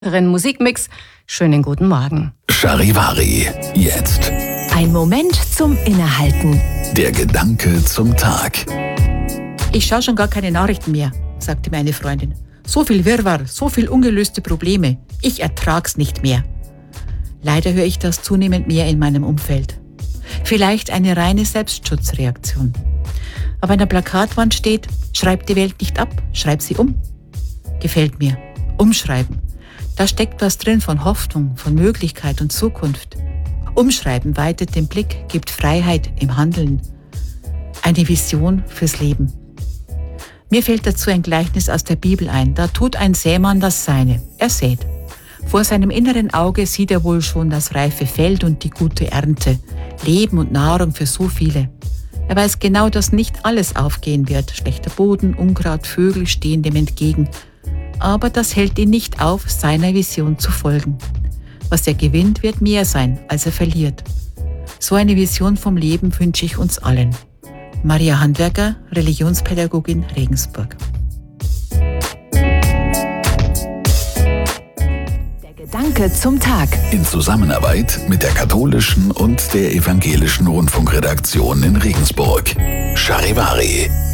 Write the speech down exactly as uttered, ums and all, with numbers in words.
Musikmix. Schönen guten Morgen. Charivari, jetzt. Ein Moment zum Innehalten. Der Gedanke zum Tag. Ich schaue schon gar keine Nachrichten mehr, sagte meine Freundin. So viel Wirrwarr, so viel ungelöste Probleme. Ich ertrag's nicht mehr. Leider höre ich das zunehmend mehr in meinem Umfeld. Vielleicht eine reine Selbstschutzreaktion. Aber an der Plakatwand steht, schreib die Welt nicht ab, schreib sie um. Gefällt mir. Umschreiben. Da steckt was drin von Hoffnung, von Möglichkeit und Zukunft. Umschreiben weitet den Blick, gibt Freiheit im Handeln. Eine Vision fürs Leben. Mir fällt dazu ein Gleichnis aus der Bibel ein. Da tut ein Sämann das Seine. Er sät. Vor seinem inneren Auge sieht er wohl schon das reife Feld und die gute Ernte. Leben und Nahrung für so viele. Er weiß genau, dass nicht alles aufgehen wird. Schlechter Boden, Unkraut, Vögel stehen dem entgegen. Aber das hält ihn nicht auf, seiner Vision zu folgen. Was er gewinnt, wird mehr sein, als er verliert. So eine Vision vom Leben wünsche ich uns allen. Maria Handwerker, Religionspädagogin, Regensburg. Der Gedanke zum Tag. In Zusammenarbeit mit der katholischen und der evangelischen Rundfunkredaktion in Regensburg. Charivari.